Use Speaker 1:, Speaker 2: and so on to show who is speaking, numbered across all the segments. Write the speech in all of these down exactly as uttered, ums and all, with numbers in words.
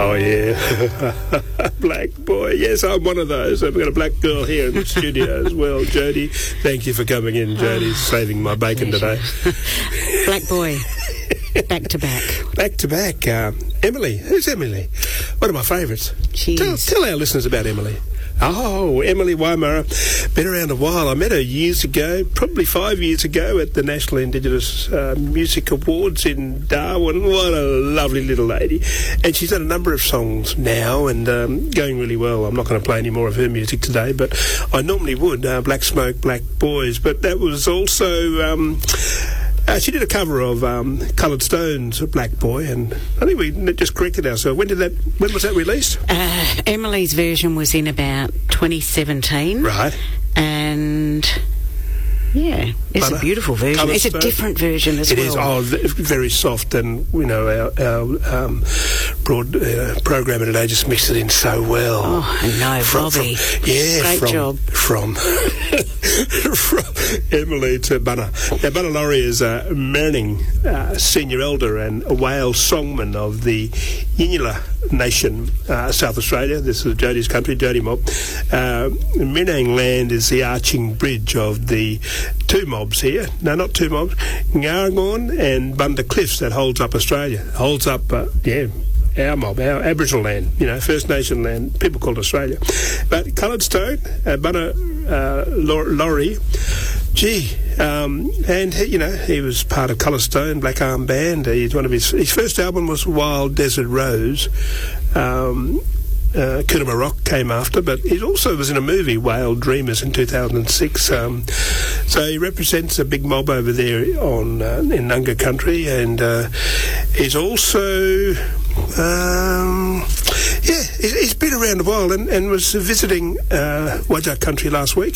Speaker 1: Oh, yeah. Black boy. Yes, I'm one of those. I've got a black girl here in the studio as well. Jodie, thank you for coming in. Jodie's oh, saving my bacon pleasure. Today.
Speaker 2: Black boy. Back to back.
Speaker 1: Back to back. Uh, Emily. Who's Emily? One of my favourites. Tell, tell our listeners about Emily. Oh, Emily Waimara, been around a while. I met her years ago, probably five years ago, at the National Indigenous uh, Music Awards in Darwin. What a lovely little lady. And she's done a number of songs now and um, going really well. I'm not going to play any more of her music today, but I normally would, uh, Black Smoke, Black Boys. But that was also... Um, Uh, she did a cover of um, Coloured Stones' Black Boy, and I think we just corrected ourselves. When did that? When was that released?
Speaker 2: Uh, Emily's version was in about twenty seventeen.
Speaker 1: Right.
Speaker 2: And... yeah, it's Butter, a beautiful version. It's a different version as
Speaker 1: it
Speaker 2: well.
Speaker 1: It is, oh, very soft, and, you know, our, our um, broad uh, programmer today just mixed it in so well.
Speaker 2: Oh, I know,
Speaker 1: from,
Speaker 2: Bobby.
Speaker 1: From, yeah,
Speaker 2: Great
Speaker 1: from,
Speaker 2: job.
Speaker 1: From, from Emily to Bunna. Now, Bunna Laurie is a Merning uh, senior elder and a whale songman of the Yinula Nation, uh, South Australia. This is Jodie's country, Jodie Mob. Uh, Menang land is the arching bridge of the two mobs here. No, not two mobs. Ngarngorn and Bunda Cliffs that holds up Australia. Holds up, uh, yeah, our mob, our Aboriginal land, you know, First Nation land. People call it Australia. But Coloured Stone, uh, Bunna uh, Laurie, gee, um, and, he, you know, he was part of Coloured Stone, Black Arm Band. He's one of his, his first album was Wild Desert Rose. Um... Uh, Coonamah Rock came after, but he also was in a movie, Whale Dreamers, in two thousand six. Um, so he represents a big mob over there on uh, in Nunga country, and uh, he's also, um, yeah, he's, he's been around a while and, and was visiting uh, Wajak country last week.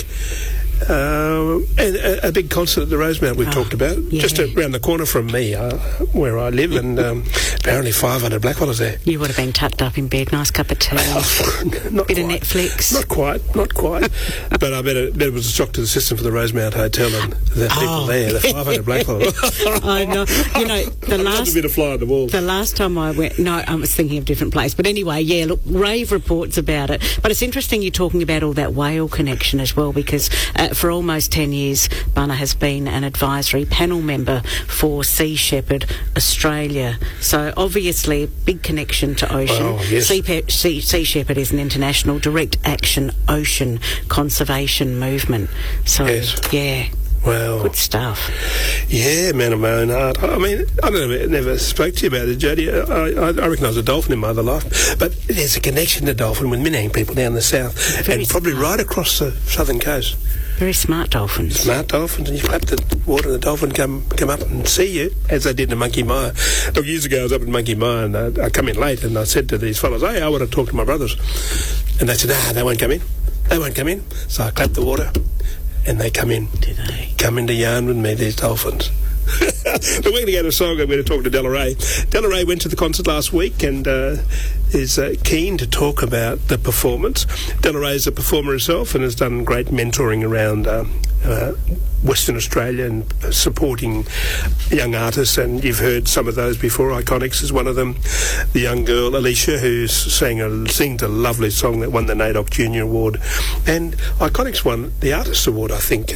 Speaker 1: Uh, and a, a big concert at the Rosemount we've oh, talked about, yeah. just around the corner from me, uh, where I live, and um, apparently five hundred blackfellas there.
Speaker 2: You would have been tucked up in bed, nice cup of tea,
Speaker 1: not
Speaker 2: bit
Speaker 1: quite.
Speaker 2: of Netflix.
Speaker 1: Not quite, not quite. But I bet it, bet it was a shock to the system for the Rosemount Hotel and the people
Speaker 2: oh.
Speaker 1: there, the five hundred blackfellas.
Speaker 2: I know. You know, the last...
Speaker 1: a bit of fly on the wall.
Speaker 2: The last time I went... No, I was thinking of a different place. But anyway, yeah, look, rave reports about it. But it's interesting you're talking about all that whale connection as well, because... Uh, for almost ten years, Bunna has been an advisory panel member for Sea Shepherd Australia. So obviously, a big connection to ocean.
Speaker 1: Oh, yes.
Speaker 2: Sea, Pe- sea, sea Shepherd is an international direct action ocean conservation movement. So,
Speaker 1: yes.
Speaker 2: yeah.
Speaker 1: Well,
Speaker 2: good stuff.
Speaker 1: Yeah, man of my own heart. I mean, I don't know, I never spoke to you about it, Jodie. I, I, I reckon I was a dolphin in my other life. But there's a connection to dolphin with Menang people down the south. Very and probably smart. Right across the southern coast.
Speaker 2: Very smart dolphins.
Speaker 1: Smart dolphins, and you clap the water and the dolphin come come up and see you, as they did in Monkey Mire. Look, years ago I was up in Monkey Mire, and I, I come in late, and I said to these fellows, hey, I want to talk to my brothers. And they said, ah, they won't come in. They won't come in. So I clapped the water, and they come in.
Speaker 2: Do they?
Speaker 1: Come into yarn with me, these dolphins. But we're going to go to a song. I'm going to talk to Della Ray. Della Ray went to the concert last week and uh, is uh, keen to talk about the performance. Della Ray is a performer herself and has done great mentoring around uh, uh, Western Australia and supporting young artists, and you've heard some of those before. Iconics is one of them. The young girl Alicia, who's sang a, sings a lovely song that won the NAIDOC Junior Award, and Iconics won the Artist Award, I think.